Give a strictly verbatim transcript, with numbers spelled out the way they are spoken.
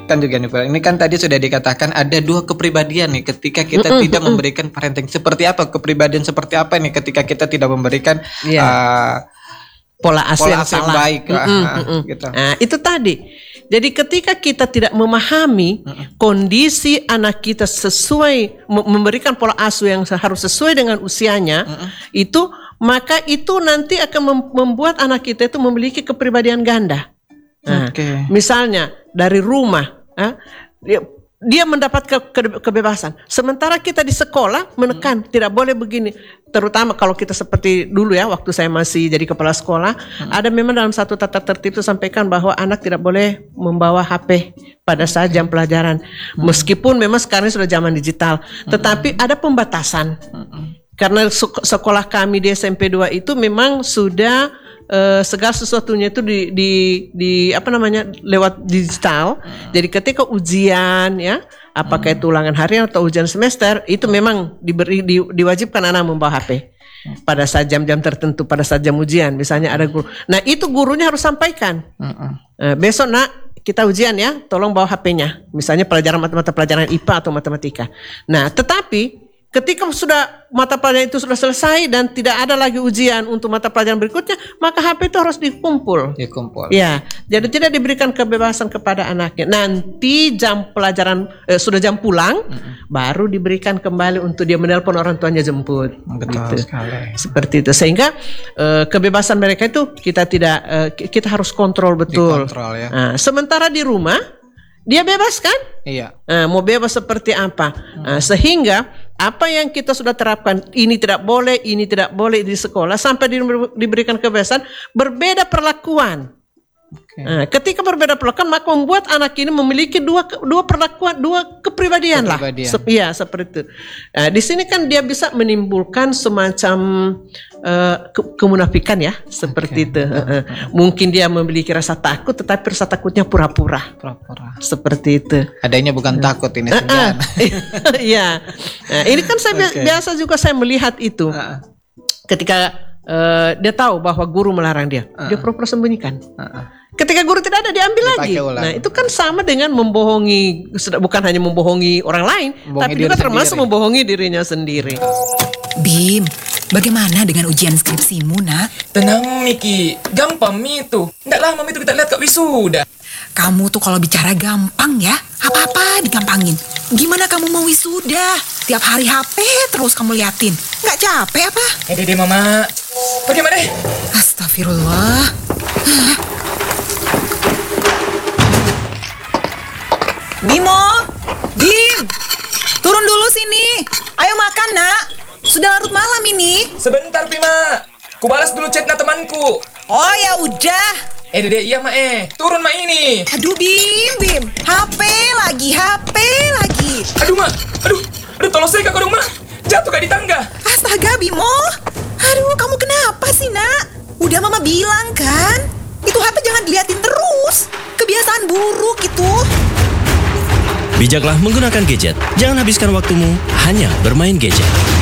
kan juga nih Pak. Ini kan tadi sudah dikatakan ada dua kepribadian nih ketika kita mm-mm, tidak mm-mm. memberikan parenting. Seperti apa kepribadian seperti apa nih ketika kita tidak memberikan yeah. uh, pola asuh pola yang asuh yang salah. baik. Mm-mm, uh, mm-mm. Gitu. Nah, itu tadi. Jadi ketika kita tidak memahami mm-mm. kondisi anak kita sesuai memberikan pola asuh yang harus sesuai dengan usianya, mm-mm. itu maka itu nanti akan membuat anak kita itu memiliki kepribadian ganda. Nah, okay. Misalnya dari rumah, eh, dia, dia mendapat ke, ke, kebebasan. Sementara kita di sekolah menekan, hmm. tidak boleh begini. Terutama kalau kita seperti dulu ya, waktu saya masih jadi kepala sekolah, hmm. ada memang dalam satu tata tertib itu sampaikan bahwa anak tidak boleh membawa H P pada saat jam pelajaran. Hmm. Meskipun memang sekarang sudah zaman digital, hmm. tetapi ada pembatasan. Hmm. Karena sekolah kami di S M P dua itu memang sudah Uh, segala sesuatunya itu di, di, di apa namanya lewat digital. Hmm. Jadi ketika ujian ya, apakah hmm. itu ulangan harian atau ujian semester, itu memang diberi di, diwajibkan anak membawa H P pada saat jam-jam tertentu, pada saat jam ujian. Misalnya ada guru. Nah itu gurunya harus sampaikan. Hmm. Uh, besok nak kita ujian ya, tolong bawa H P-nya. Misalnya pelajaran mata-mata pelajaran I P A atau matematika. Nah tetapi ketika sudah mata pelajaran itu sudah selesai dan tidak ada lagi ujian untuk mata pelajaran berikutnya, maka H P itu harus dikumpul. Dikumpul. Ya, jadi tidak diberikan kebebasan kepada anaknya. Nanti jam pelajaran eh, sudah jam pulang, mm-hmm. baru diberikan kembali untuk dia menelpon orang tuanya jemput. Betul gitu. sekali. Seperti itu. Sehingga eh, kebebasan mereka itu kita tidak eh, kita harus kontrol betul. Dikontrol ya. Nah, sementara di rumah dia bebas kan? Iya. Nah, mau bebas seperti apa? Hmm. Nah, sehingga apa yang kita sudah terapkan ini tidak boleh, ini tidak boleh di sekolah sampai di, diberikan kebebasan berbeda perlakuan. Okay. Nah, ketika berbeda perlakuan maka membuat anak ini memiliki dua dua perlakuan, dua kepribadian, kepribadian. lah. Se- ya seperti itu. Nah, di sini kan dia bisa menimbulkan semacam uh, ke- kemunafikan ya, seperti okay. itu. Uh, uh. Mungkin dia memiliki rasa takut, tetapi rasa takutnya pura-pura. Pura-pura. Seperti itu. Adanya bukan uh. takut ini sebenarnya. Iya. Nah, ini kan saya okay. biasa juga saya melihat itu. Uh. Ketika uh, dia tahu bahwa guru melarang dia, uh. dia pura-pura sembunyikan. Uh. Ketika guru tidak ada diambil lagi. Ulang. Nah itu kan sama dengan membohongi, bukan hanya membohongi orang lain, membohongi tapi juga termasuk sendiri. Membohongi dirinya sendiri. Bim, bagaimana dengan ujian skripsimu nak? Tenang Miki, gampang Mi itu. Nggak lama Mi itu kita lihat Kak wisuda. Kamu tuh kalau bicara gampang ya, apa-apa digampangin. Gimana kamu mau wisuda? Tiap hari H P terus kamu liatin. Nggak capek apa? Eh dede mama, bagaimana? Astagfirullah. Hah? Bimo, Bim, turun dulu sini. Ayo makan nak. Sudah larut malam ini. Sebentar Bima, ku balas dulu chatnya temanku. Oh ya udah. Eh dede iya ma eh, turun ma ini. Aduh Bim, Bim, H P lagi, H P lagi. Aduh ma, aduh, aduh tolong saya kak dong ma, jatuh kak di tangga. Astaga Bimo, aduh kamu kenapa sih nak? Udah mama bilang kan, itu H P jangan diliatin terus. Kebiasaan buruk itu. Bijaklah menggunakan gadget. Jangan habiskan waktumu hanya bermain gadget.